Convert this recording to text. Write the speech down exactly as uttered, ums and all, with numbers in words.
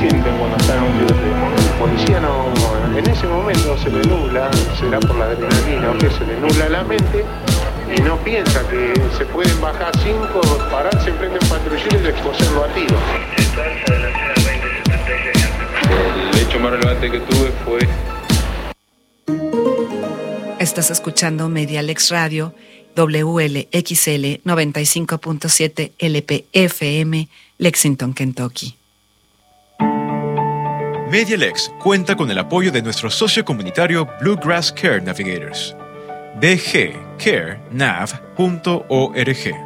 sienten cuando están en un tiroteo. El policía no, en ese momento se le nubla, será por la adrenalina o que se le nubla la mente y no piensa que se pueden bajar cinco, pararse enfrente de un patrullero y descoserlo a tiros. El hecho más relevante que tuve fue... Estás escuchando Medialex Radio, W L X L noventa y cinco punto siete L P F M, Lexington, Kentucky. Medialex cuenta con el apoyo de nuestro socio comunitario Bluegrass Care Navigators. b g care nav punto org.